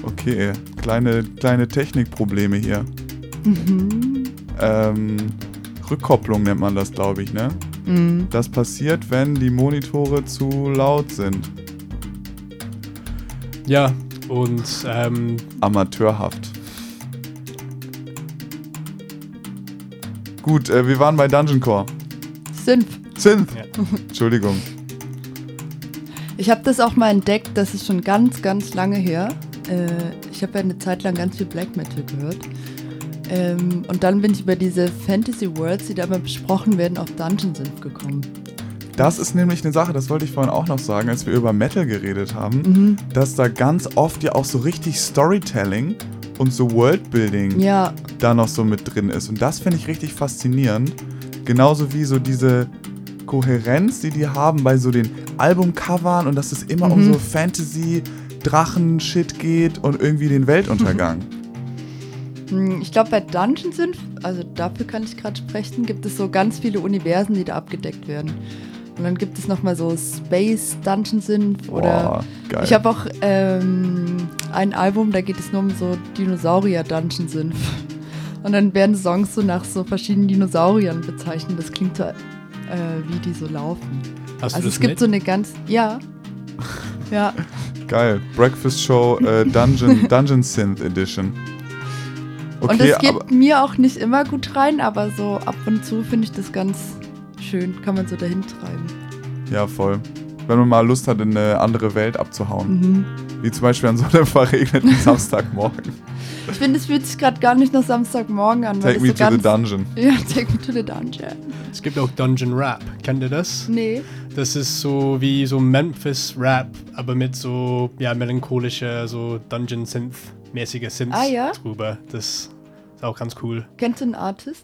Okay, kleine Technikprobleme hier. Rückkopplung nennt man das, glaube ich, ne? Das passiert, wenn die Monitore zu laut sind. Ja, und Amateurhaft. Gut, wir waren bei Dungeon Core. Synth. Ja. Entschuldigung. Ich habe das auch mal entdeckt, das ist schon ganz, ganz lange her. Ich habe ja eine Zeit lang ganz viel Black Metal gehört. Und dann bin ich über diese Fantasy Worlds, die da immer besprochen werden, auf Dungeon Synth gekommen. Das ist nämlich eine Sache, das wollte ich vorhin auch noch sagen, als wir über Metal geredet haben, dass da ganz oft ja auch so richtig Storytelling und so Worldbuilding da noch so mit drin ist. Und das finde ich richtig faszinierend. Genauso wie so diese Kohärenz, die haben bei so den Albumcovern und dass es immer um so Fantasy-Drachen-Shit geht und irgendwie den Weltuntergang. Ich glaube, bei Dungeon Synth, also dafür kann ich gerade sprechen, gibt es so ganz viele Universen, die da abgedeckt werden. Und dann gibt es nochmal so Space Dungeon Synth oder geil. Ich habe auch ein Album, da geht es nur um so Dinosaurier Dungeon Synth. Und dann werden Songs so nach so verschiedenen Dinosauriern bezeichnet. Das klingt so, wie die so laufen. Hast also du es das gibt mit? so eine ganz, ja. Geil. Breakfast Show Dungeon Synth Edition. Okay, und es geht mir auch nicht immer gut rein, aber so ab und zu finde ich das ganz schön, kann man so dahin treiben. Ja, voll. Wenn man mal Lust hat, in eine andere Welt abzuhauen. Wie zum Beispiel an so einem verregneten Samstagmorgen. Ich finde, es fühlt sich gerade gar nicht nach Samstagmorgen an. Take me to the dungeon. Ja, take me to the dungeon. Es gibt auch Dungeon Rap. Kennt ihr das? Nee. Das ist so wie so Memphis Rap, aber mit so melancholischer, so Dungeon Synth-mäßiger Synths drüber. Das ist auch ganz cool. Kennst du einen Artist?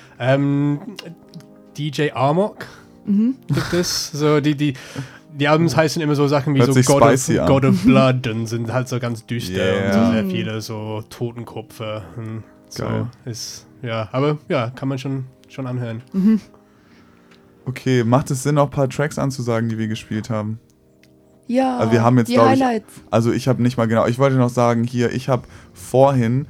DJ Amok gibt es. So die Albums heißen immer so Sachen wie Hört so sich God of Blood und sind halt so ganz düster und so Yeah. sehr viele so Totenkopfe. So Geil. ist, aber kann man schon anhören. Okay, macht es Sinn, noch ein paar Tracks anzusagen, die wir gespielt haben? Ja, Also wir haben jetzt, die glaube ich, Highlights. also ich habe nicht mal genau, ich wollte noch sagen, hier, ich habe vorhin,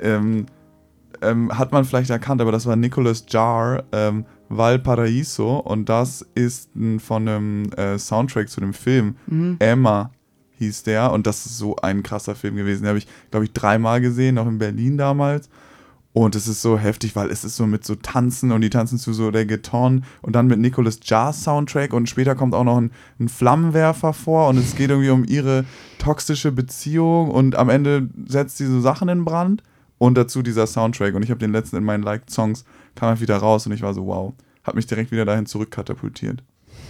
hat man vielleicht erkannt, aber das war Nicolas Jar, Valparaíso, und das ist von einem Soundtrack zu dem Film. Emma hieß der, und das ist so ein krasser Film gewesen. Den habe ich, glaube ich, 3-mal gesehen, auch in Berlin damals. Und es ist so heftig, weil es ist so mit so Tanzen und die tanzen zu so Reggaeton und dann mit Nicolas Jar Soundtrack und später kommt auch noch ein Flammenwerfer vor und es geht irgendwie um ihre toxische Beziehung und am Ende setzt sie so Sachen in Brand und dazu dieser Soundtrack und ich habe den letzten in meinen Liked Songs, kam halt wieder raus und ich war so wow, hat mich direkt wieder dahin zurückkatapultiert.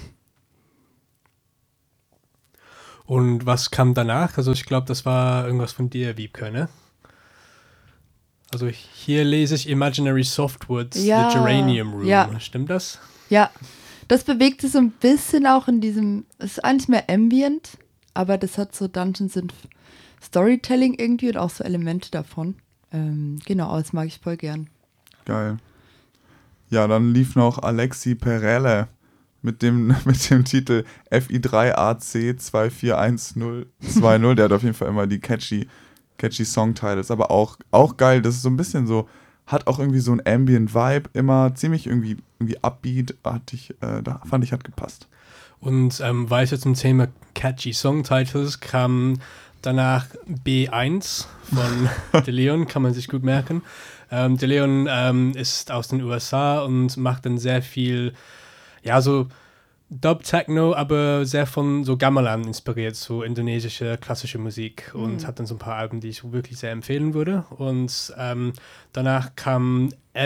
Und was kam danach? Also ich glaube, das war irgendwas von dir, Wiebke, ne? Also hier lese ich Imaginary Softwoods, The Geranium Room. Ja. Stimmt das? Ja, das bewegt sich so ein bisschen auch in diesem, es ist eigentlich mehr Ambient, aber das hat so Dungeon Synth Storytelling irgendwie und auch so Elemente davon. Genau, aber das mag ich voll gern. Geil. Ja, dann lief noch Alexi Perelle mit dem Titel FI3AC 241020. Der hat auf jeden Fall immer die catchy Songtitles, aber auch geil. Das ist so ein bisschen so, hat auch irgendwie so ein Ambient-Vibe, immer ziemlich irgendwie upbeat, da fand ich, hat gepasst. Und weiter zum Thema catchy Songtitles kam danach B1 von De Leon, kann man sich gut merken. De Leon ist aus den USA und macht dann sehr viel, so Dub-Techno, aber sehr von so Gamelan inspiriert, so indonesische klassische Musik und hat dann so ein paar Alben, die ich wirklich sehr empfehlen würde. Und danach kam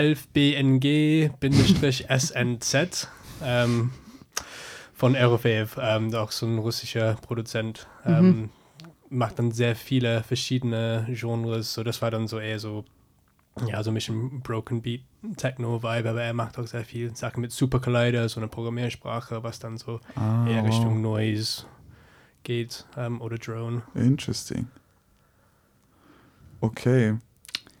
11BNG-SNZ von Erofeev, auch so ein russischer Produzent. Macht dann sehr viele verschiedene Genres, so das war dann so eher so so ein bisschen Broken Beat Techno-Vibe, aber er macht auch sehr viel Sachen mit Super Collider, so eine Programmiersprache, was dann so eher Richtung Noise geht oder Drone. Interesting. Okay.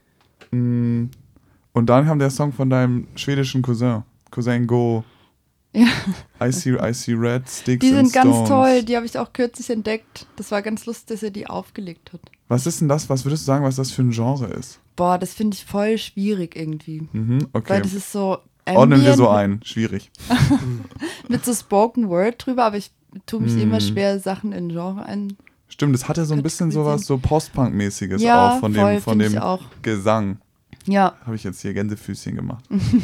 Und dann kam der Song von deinem schwedischen Cousin Go. Ja. I see red, sticks Die and sind ganz stones. toll, die habe ich auch kürzlich entdeckt. Das war ganz lustig, dass er die aufgelegt hat. Was ist denn das? Was würdest du sagen, was das für ein Genre ist? Boah, das finde ich voll schwierig irgendwie. Okay. Weil das ist so Ordnen wir so Ambient ein. Schwierig. mit so Spoken Word drüber, aber ich tue mich immer schwer, Sachen in Genre ein. Stimmt, es hatte so ein bisschen sowas so Post-Punk-mäßiges Ja, auch von voll, dem, find ich auch. Gesang. Ja, Habe ich jetzt hier Gänsefüßchen gemacht.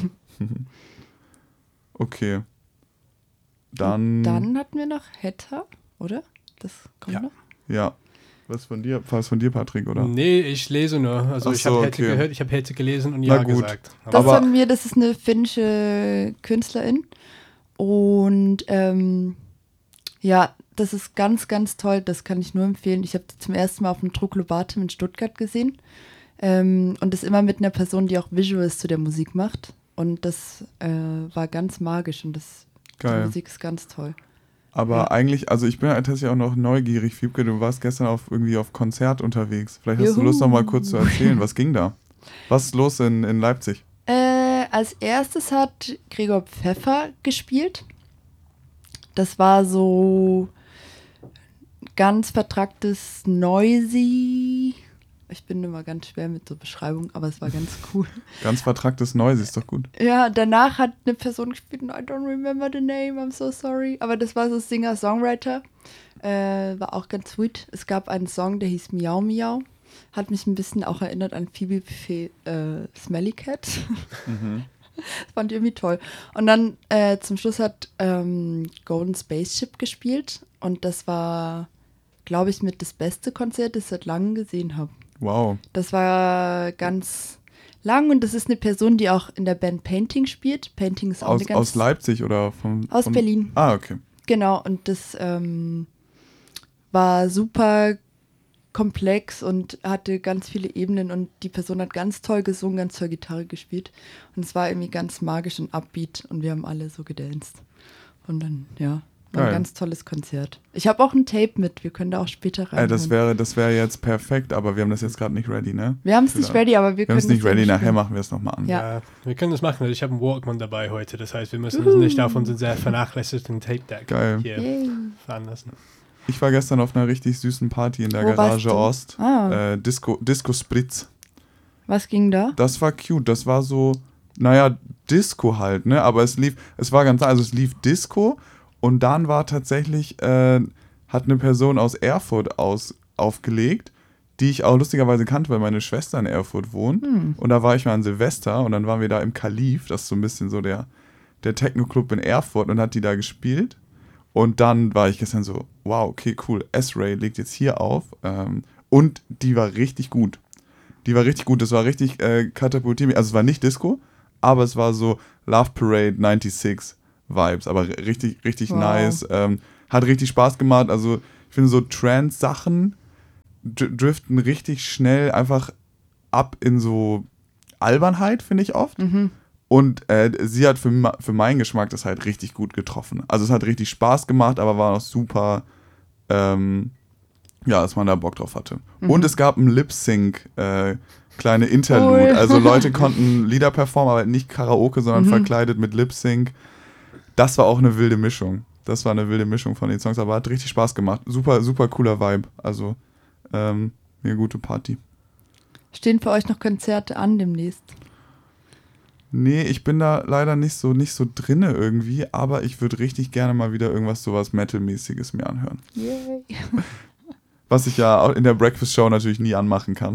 Okay. Dann hatten wir noch Hatter, oder? Das kommt Ja. noch. ja. Was von dir, Patrick, oder? Nee, ich lese nur. Also Ach ich so, habe Hätte okay. gehört, ich habe Hätte gelesen und Na Ja gut. gesagt. Das Aber- von mir, das ist eine finnische Künstlerin. Und ja, das ist ganz, ganz toll. Das kann ich nur empfehlen. Ich habe die zum ersten Mal auf dem Troglobatum in Stuttgart gesehen. Und das immer mit einer Person, die auch Visuals zu der Musik macht. Und das war ganz magisch und die Geil. Musik ist ganz toll. Aber Ja. eigentlich, also ich bin ja tatsächlich auch noch neugierig, Fiebke, du warst gestern irgendwie auf Konzert unterwegs. Vielleicht hast du Juhu. Lust, noch mal kurz zu erzählen, was ging da? Was ist los in Leipzig? Als erstes hat Gregor Pfeffer gespielt. Das war so ganz vertracktes Noisy. Ich bin immer ganz schwer mit so Beschreibungen, aber es war ganz cool. Ganz vertracktes Noise, ist doch gut. Ja, danach hat eine Person gespielt, I don't remember the name, I'm so sorry. Aber das war so Singer-Songwriter. War auch ganz sweet. Es gab einen Song, der hieß Miau Miau. Hat mich ein bisschen auch erinnert an Phoebe Smelly Cat. Das fand ich irgendwie toll. Und dann zum Schluss hat Golden Spaceship gespielt. Und das war, glaube ich, mit das beste Konzert, das ich seit langem gesehen habe. Wow. Das war ganz lang und das ist eine Person, die auch in der Band Painting spielt. Painting ist auch eine ganz... Aus Leipzig oder Aus Berlin. Ah, okay. Genau, und das war super komplex und hatte ganz viele Ebenen und die Person hat ganz toll gesungen, ganz toll Gitarre gespielt und es war irgendwie ganz magisch und upbeat und wir haben alle so gedanced. Und dann, ja, war Geil. ein ganz tolles Konzert. Ich habe auch ein Tape mit, wir können da auch später rein. Das wäre jetzt perfekt, aber wir haben das jetzt gerade nicht ready, ne? Wir haben es nicht ready, aber wir Wir können haben es nicht ja ready, nachher spielen. machen wir es nochmal an. Ja. Ja, wir können das machen. Also ich habe einen Walkman dabei heute. Das heißt, wir müssen uns nicht auf unseren sehr vernachlässigten Tape-Deck Geil. hier Yay. veranlassen. Ich war gestern auf einer richtig süßen Party in der Wo warst Garage du? Ost. Ah. Disco Spritz. Was ging da? Das war cute. Das war so, naja, Disco halt, ne? Aber es war ganz, also es lief Disco und dann war tatsächlich, hat eine Person aus Erfurt aufgelegt, die ich auch lustigerweise kannte, weil meine Schwester in Erfurt wohnt. Und da war ich mal an Silvester und dann waren wir da im Kalif, das ist so ein bisschen so der Techno-Club in Erfurt und hat die da gespielt. Und dann war ich gestern so, wow, okay, cool, S-Ray legt jetzt hier auf. Und die war richtig gut. Das war richtig katapultiert. Also es war nicht Disco, aber es war so Love Parade 96 Vibes. Aber richtig, richtig Wow. nice. Hat richtig Spaß gemacht. Also ich finde so Trance-Sachen driften richtig schnell einfach ab in so Albernheit, finde ich oft. Und sie hat für meinen Geschmack das halt richtig gut getroffen. Also es hat richtig Spaß gemacht, aber war noch super, dass man da Bock drauf hatte. Und es gab einen Lip-Sync, kleine Interlude. Ui. Also Leute konnten Lieder performen, aber nicht Karaoke, sondern verkleidet mit Lip-Sync. Das war auch eine wilde Mischung. Das war eine wilde Mischung von den Songs, aber hat richtig Spaß gemacht. Super, super cooler Vibe. Also eine gute Party. Stehen für euch noch Konzerte an demnächst? Nee, ich bin da leider nicht so drinne irgendwie, aber ich würde richtig gerne mal wieder sowas Metal-mäßiges mir anhören. Yay. Was ich ja auch in der Breakfast Show natürlich nie anmachen kann.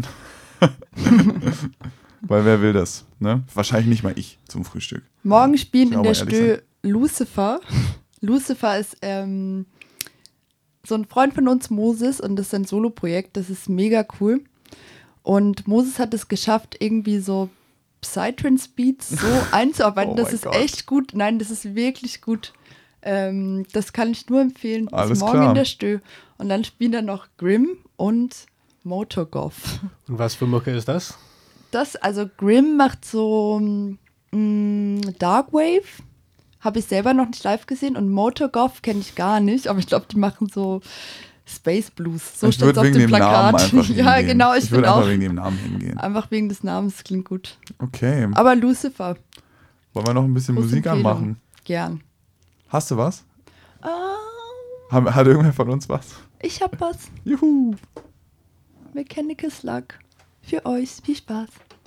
Weil wer will das, ne? Wahrscheinlich nicht mal ich zum Frühstück. Morgen spielen Muss in ich auch der mal ehrlich Stö Lucifer. Lucifer ist so ein Freund von uns, Moses, und das ist ein Solo-Projekt, das ist mega cool. Und Moses hat es geschafft, irgendwie so Psytrance-Beats so einzuarbeiten. Oh Das mein ist Gott. echt gut. Nein, das ist wirklich gut. Das kann ich nur empfehlen. Bis Alles morgen klar. in der Stö. Und dann spielen da noch Grimm und Motorgoth. Und was für Mucke ist das? Also Grimm macht so Darkwave. Habe ich selber noch nicht live gesehen. Und Motorgoth kenne ich gar nicht. Aber ich glaube, die machen so Space Blues. So ich steht es würde auf wegen dem dem Namen Plakat. einfach Ja, hingehen. genau. Ich bin würde auch. einfach wegen dem Namen hingehen. Einfach wegen des Namens. Klingt gut. Okay. Aber Lucifer. Wollen wir noch ein bisschen Große Musik Empfehlung. anmachen? Gern. Hast du was? Ah, Hat irgendwer von uns was? ich hab was. Juhu! Mechanical Slug. Für euch. Viel Spaß.